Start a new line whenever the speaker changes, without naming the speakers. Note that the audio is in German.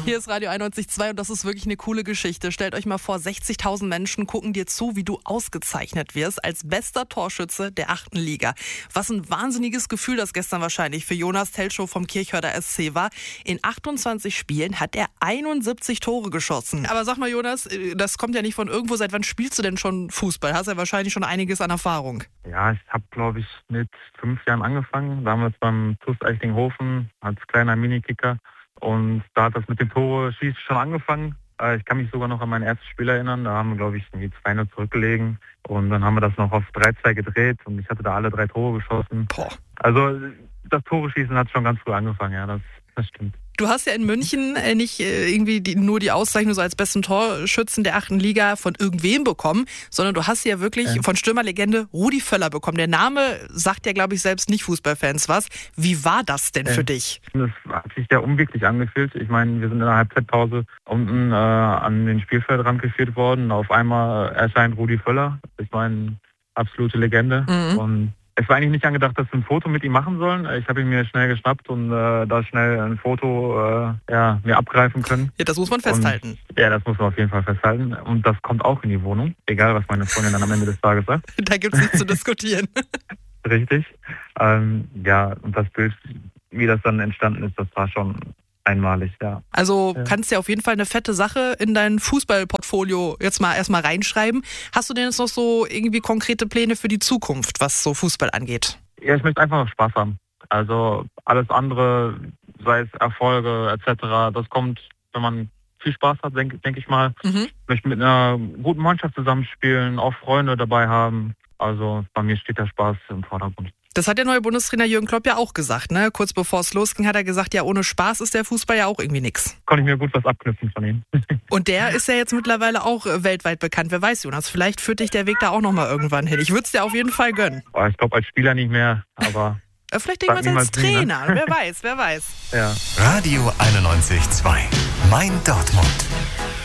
Hier ist Radio 91.2 und das ist wirklich eine coole Geschichte. Stellt euch mal vor, 60.000 Menschen gucken dir zu, wie du ausgezeichnet wirst als bester Torschütze der 8. Liga. Was ein wahnsinniges Gefühl das gestern wahrscheinlich für Jonas Telschow vom Kirchhörder SC war. In 28 Spielen hat er 71 Tore geschossen. Aber sag mal, Jonas, das kommt ja nicht von irgendwo. Seit wann spielst du denn schon Fußball? Hast ja wahrscheinlich schon einiges an Erfahrung.
Ja, ich habe, glaube ich, mit 5 Jahren angefangen. Damals beim TuS Eichtinghofen als kleiner Minikicker. Und da hat das mit dem Tore-Schießen schon angefangen. Ich kann mich sogar noch an mein erstes Spiel erinnern. Da haben wir, glaube ich, 2-0 zurückgelegen. Und dann haben wir das noch auf 3-2 gedreht. Und ich hatte da alle 3 Tore geschossen.
Boah.
Also das Tore-Schießen hat schon ganz früh angefangen, ja, das stimmt.
Du hast ja in München nicht irgendwie nur die Auszeichnung so als besten Torschützen der 8. Liga von irgendwem bekommen, sondern du hast sie ja wirklich von Stürmerlegende Rudi Völler bekommen. Der Name sagt ja, glaube ich, selbst nicht Fußballfans was. Wie war das denn für dich?
Das hat sich sehr unwirklich angefühlt. Ich meine, wir sind in der Halbzeitpause unten an den Spielfeldrand geführt worden. Auf einmal erscheint Rudi Völler. Ich meine, absolute Legende. Und es war eigentlich nicht angedacht, dass wir ein Foto mit ihm machen sollen. Ich habe ihn mir schnell geschnappt und da schnell ein Foto mir abgreifen können.
Ja, das muss man festhalten.
Ja, das muss man auf jeden Fall festhalten. Und das kommt auch in die Wohnung, egal was meine Freundin dann am Ende des Tages sagt.
Da gibt es nichts zu diskutieren.
Richtig. Und das Bild, wie das dann entstanden ist, das war schon einmalig, ja.
Also kannst ja auf jeden Fall eine fette Sache in dein Fußballportfolio jetzt mal erstmal reinschreiben. Hast du denn jetzt noch so irgendwie konkrete Pläne für die Zukunft, was so Fußball angeht?
Ja, ich möchte einfach noch Spaß haben. Also alles andere, sei es Erfolge etc., das kommt, wenn man viel Spaß hat, denke ich mal. Ich möchte mit einer guten Mannschaft zusammenspielen, auch Freunde dabei haben. Also bei mir steht der Spaß im Vordergrund.
Das hat der neue Bundestrainer Jürgen Klopp ja auch gesagt, ne? Kurz bevor es losging, hat er gesagt, ja, ohne Spaß ist der Fußball ja auch irgendwie nix.
Konnte ich mir gut was abknüpfen von ihm.
Und der ist ja jetzt mittlerweile auch weltweit bekannt. Wer weiß, Jonas, vielleicht führt dich der Weg da auch nochmal irgendwann hin. Ich würde es dir auf jeden Fall gönnen.
Ich glaube, als Spieler nicht mehr, aber
vielleicht irgendwann als Trainer. Nie, ne? Wer weiß.
Ja.
Radio 91.2. Mein Dortmund.